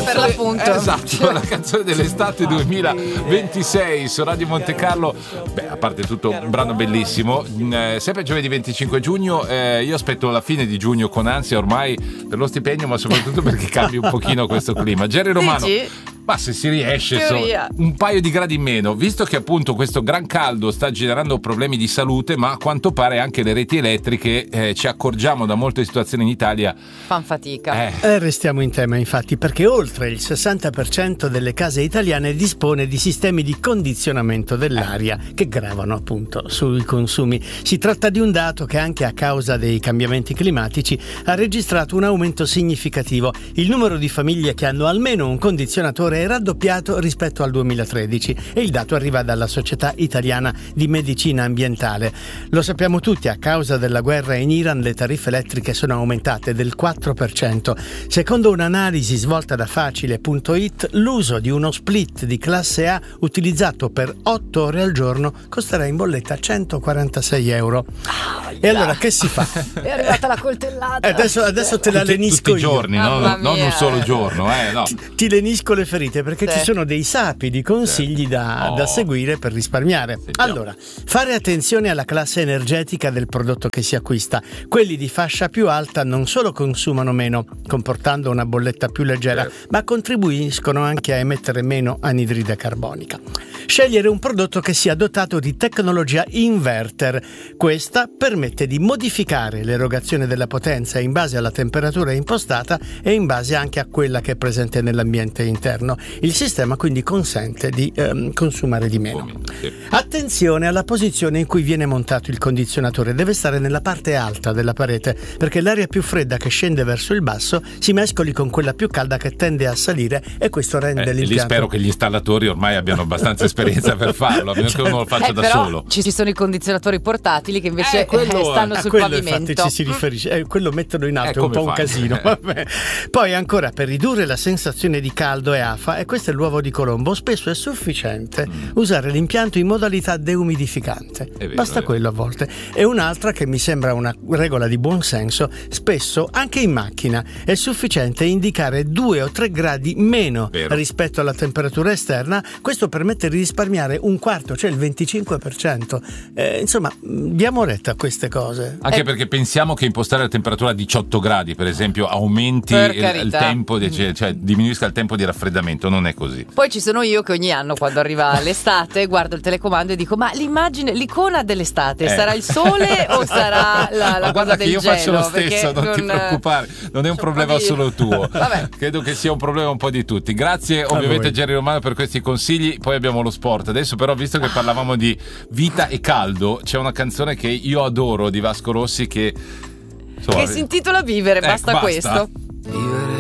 per l'appunto. Esatto, la canzone dell'estate 2026 su Radio Monte Carlo. Beh, a parte tutto, un brano bellissimo. Sempre giovedì 25 giugno. Io aspetto la fine di giugno con ansia ormai per lo stipendio, ma soprattutto perché cambi un pochino questo clima. Jerry Romano. Ma se si riesce, un paio di gradi in meno, visto che appunto questo gran caldo sta generando problemi di salute, ma a quanto pare anche le reti elettriche, ci accorgiamo da molte situazioni in Italia, fan fatica. Restiamo in tema infatti, perché oltre il 60% delle case italiane dispone di sistemi di condizionamento dell'aria che gravano appunto sui consumi. Si tratta di un dato che anche a causa dei cambiamenti climatici ha registrato un aumento significativo. Il numero di famiglie che hanno almeno un condizionatore è raddoppiato rispetto al 2013 e il dato arriva dalla Società Italiana di Medicina Ambientale. Lo sappiamo tutti, a causa della guerra in Iran le tariffe elettriche sono aumentate del 4%. Secondo un'analisi svolta da Facile.it, l'uso di uno split di classe A utilizzato per 8 ore al giorno costerà in bolletta 146 euro. E allora che si fa? È arrivata la coltellata. Adesso te la lenisco tutti i giorni, non un solo giorno. No. Ti lenisco le ferite perché ci sono dei sapidi consigli da seguire per risparmiare. Allora, fare attenzione alla classe energetica del prodotto che si acquista. Quelli di fascia più alta non solo consumano meno, comportando una bolletta più leggera, ma contribuiscono anche a emettere meno anidride carbonica. Scegliere un prodotto che sia dotato di tecnologia inverter. Questa permette di modificare l'erogazione della potenza in base alla temperatura impostata e in base anche a quella che è presente nell'ambiente interno. Il sistema quindi consente di consumare di meno. Attenzione alla posizione in cui viene montato il condizionatore. Deve stare nella parte alta della parete, perché l'aria più fredda che scende verso il basso si mescoli con quella più calda che tende a salire, e questo rende l'impianto. Lì spero che gli installatori ormai abbiano abbastanza esperienza per farlo, a meno che uno lo faccia da però solo. Ci sono i condizionatori portatili che invece stanno sul pavimento. Infatti ci si riferisce, quello metterlo in alto è un po' un casino. Vabbè. Poi ancora, per ridurre la sensazione di caldo e afa, e questo è l'uovo di Colombo, spesso è sufficiente usare l'impianto in modalità deumidificante. Basta quello a volte. E un'altra che mi sembra una regola di buon senso: spesso anche in macchina è sufficiente indicare 2 o 3 gradi meno rispetto alla temperatura esterna. Questo permette di risparmiare un quarto, cioè il 25%. Insomma, diamo retta a queste cose. Anche perché pensiamo che impostare la temperatura a 18 gradi, per esempio, aumenti il tempo, cioè diminuisca il tempo di raffreddamento. Non è così. Poi ci sono io che ogni anno, quando arriva l'estate, guardo il telecomando e dico: ma l'icona dell'estate sarà il sole o sarà la cosa del gelo? Guarda che io faccio lo stesso, non ti preoccupare, non è un problema solo tuo. Credo che sia un problema un po' di tutti. Grazie ovviamente Jerry Romano per questi consigli. Poi abbiamo lo sport. Adesso però, visto che parlavamo di vita e caldo, c'è una canzone che io adoro di Vasco Rossi che si intitola Vivere, basta questo.